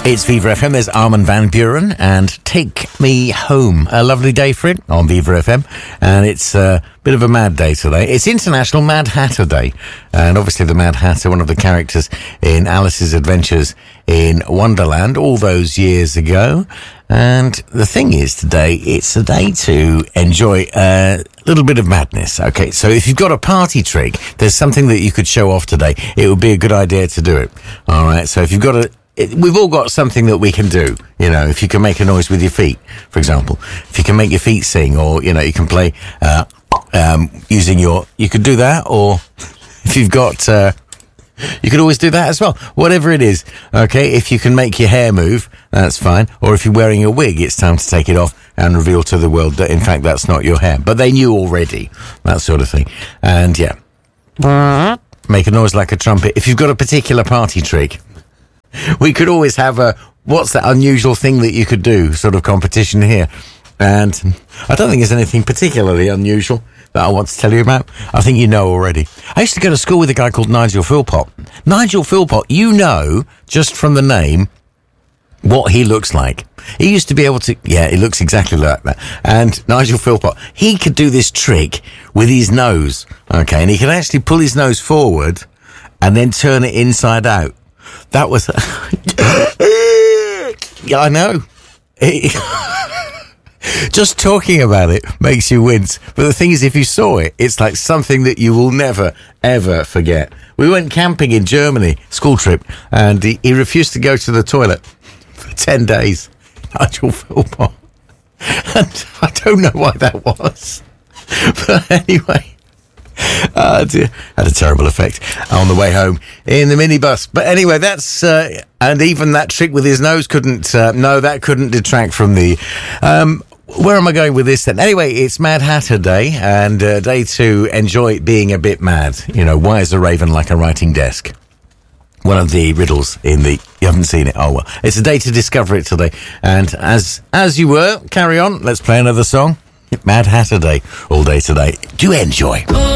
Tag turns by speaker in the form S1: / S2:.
S1: It's Viva FM. There's Armin van Buuren and Take Me Home. A lovely day for it on Viva FM. And it's a bit of a mad day today. It's International Mad Hatter Day. And obviously the Mad Hatter, one of the characters in Alice's Adventures in Wonderland all those years ago. And the thing is today, it's a day to enjoy a little bit of madness. Okay, so if you've got a party trick, there's something that you could show off today. It would be a good idea to do it. All right, so if you've got we've all got something that we can do. You know, if you can make a noise with your feet, for example, if you can make your feet sing, or, you know, you can play, using you could do that, or if you've got, you could always do that as well. Whatever it is. Okay. If you can make your hair move, that's fine. Or if you're wearing a wig, it's time to take it off and reveal to the world that, in fact, that's not your hair. But they knew already, that sort of thing. And yeah, make a noise like a trumpet. If you've got a particular party trick, we could always have what's that unusual thing that you could do sort of competition here. And I don't think there's anything particularly unusual that I want to tell you about. I think you know already. I used to go to school with a guy called Nigel Philpott. Nigel Philpott, you know, just from the name, what he looks like. He used to be able to, yeah, he looks exactly like that. And Nigel Philpott, he could do this trick with his nose. Okay, and he could actually pull his nose forward and then turn it inside out. That was... yeah, I know. Just talking about it makes you wince. But the thing is, if you saw it, it's like something that you will never, ever forget. We went camping in Germany, school trip, and he refused to go to the toilet for 10 days. Nigel Philpott. And I don't know why that was. But anyway... dear. Had a terrible effect on the way home in the minibus. But anyway, that's and even that trick with his nose couldn't detract from the where am I going with this then? Anyway, it's Mad Hatter Day, and day to enjoy being a bit mad. You know, why is a raven like a writing desk? One of the riddles in the... You haven't seen it? Oh, well. It's a day to discover it today. And as you were, carry on. Let's play another song. Mad Hatter Day all day today. Do enjoy.